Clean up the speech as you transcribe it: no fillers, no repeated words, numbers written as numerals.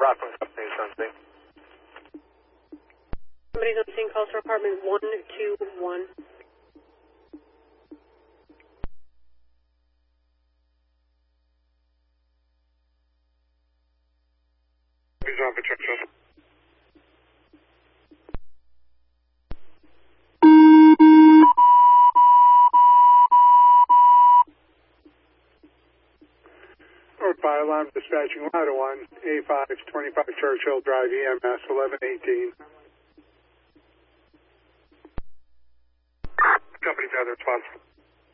Rockland Company is on scene. Somebody's on scene, calls for apartment 121. He's on protection. Fire alarm dispatching ladder 1, A5, 25 Churchill Drive, EMS 1118. Company got the response.